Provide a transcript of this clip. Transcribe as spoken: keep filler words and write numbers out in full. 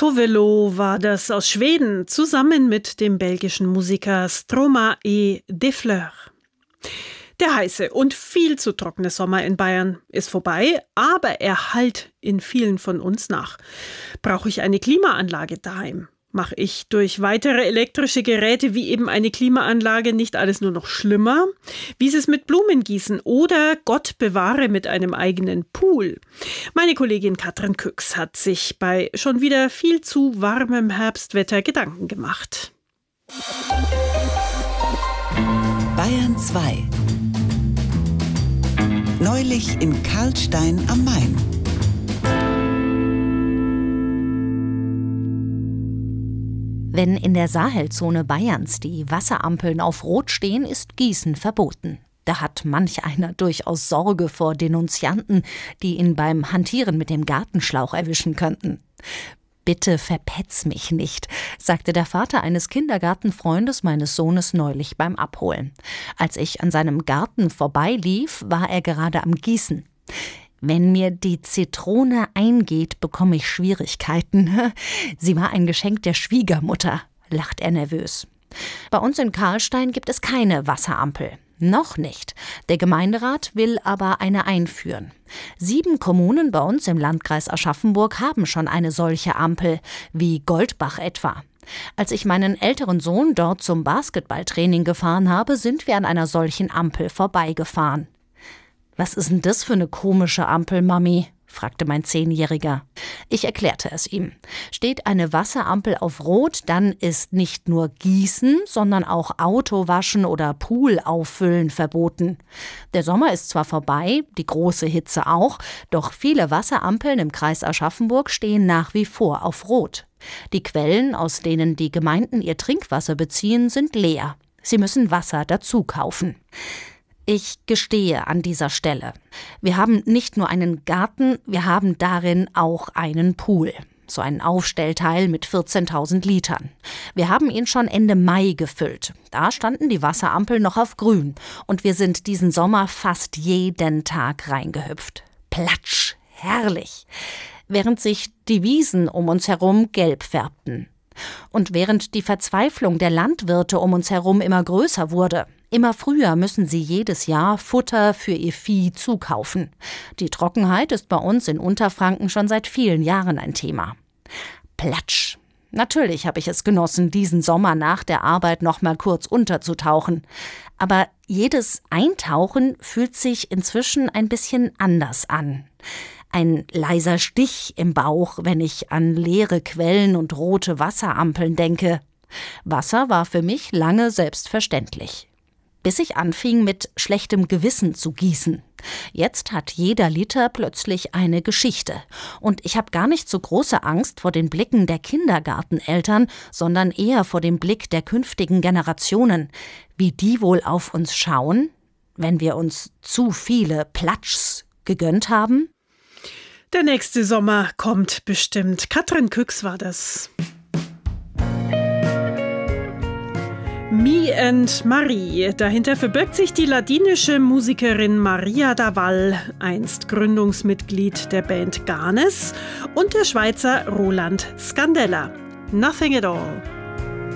Tovelo war das aus Schweden, zusammen mit dem belgischen Musiker Stromae de Fleur. Der heiße und viel zu trockene Sommer in Bayern ist vorbei, aber er hallt in vielen von uns nach. Brauche ich eine Klimaanlage daheim? Mache ich durch weitere elektrische Geräte wie eben eine Klimaanlage nicht alles nur noch schlimmer? Wie ist es mit Blumengießen oder Gott bewahre mit einem eigenen Pool? Meine Kollegin Katrin Küx hat sich bei schon wieder viel zu warmem Herbstwetter Gedanken gemacht. Bayern zwei. Neulich in Karlstein am Main. Wenn in der Sahelzone Bayerns die Wasserampeln auf Rot stehen, ist Gießen verboten. Da hat manch einer durchaus Sorge vor Denunzianten, die ihn beim Hantieren mit dem Gartenschlauch erwischen könnten. »Bitte verpetz mich nicht«, sagte der Vater eines Kindergartenfreundes meines Sohnes neulich beim Abholen. Als ich an seinem Garten vorbeilief, war er gerade am Gießen. »Wenn mir die Zitrone eingeht, bekomme ich Schwierigkeiten. Sie war ein Geschenk der Schwiegermutter«, lacht er nervös. Bei uns in Karlstein gibt es keine Wasserampel. Noch nicht. Der Gemeinderat will aber eine einführen. Sieben Kommunen bei uns im Landkreis Aschaffenburg haben schon eine solche Ampel, wie Goldbach etwa. Als ich meinen älteren Sohn dort zum Basketballtraining gefahren habe, sind wir an einer solchen Ampel vorbeigefahren. »Was ist denn das für eine komische Ampel, Mami?« fragte mein Zehnjähriger. Ich erklärte es ihm. Steht eine Wasserampel auf Rot, dann ist nicht nur Gießen, sondern auch Autowaschen oder Pool auffüllen verboten. Der Sommer ist zwar vorbei, die große Hitze auch, doch viele Wasserampeln im Kreis Aschaffenburg stehen nach wie vor auf Rot. Die Quellen, aus denen die Gemeinden ihr Trinkwasser beziehen, sind leer. Sie müssen Wasser dazu kaufen. Ich gestehe an dieser Stelle. Wir haben nicht nur einen Garten, wir haben darin auch einen Pool. So ein Aufstellteil mit vierzehntausend Litern. Wir haben ihn schon Ende Mai gefüllt. Da standen die Wasserampeln noch auf grün. Und wir sind diesen Sommer fast jeden Tag reingehüpft. Platsch, herrlich. Während sich die Wiesen um uns herum gelb färbten. Und während die Verzweiflung der Landwirte um uns herum immer größer wurde. Immer früher müssen sie jedes Jahr Futter für ihr Vieh zukaufen. Die Trockenheit ist bei uns in Unterfranken schon seit vielen Jahren ein Thema. Platsch. Natürlich habe ich es genossen, diesen Sommer nach der Arbeit noch mal kurz unterzutauchen. Aber jedes Eintauchen fühlt sich inzwischen ein bisschen anders an. Ein leiser Stich im Bauch, wenn ich an leere Quellen und rote Wasserampeln denke. Wasser war für mich lange selbstverständlich. Bis ich anfing, mit schlechtem Gewissen zu gießen. Jetzt hat jeder Liter plötzlich eine Geschichte. Und ich habe gar nicht so große Angst vor den Blicken der Kindergarteneltern, sondern eher vor dem Blick der künftigen Generationen. Wie die wohl auf uns schauen, wenn wir uns zu viele Platschs gegönnt haben? Der nächste Sommer kommt bestimmt. Katrin Küx war das. Me and Marie. Dahinter verbirgt sich die ladinische Musikerin Maria Daval, einst Gründungsmitglied der Band Ganes, und der Schweizer Roland Scandella. Nothing at all.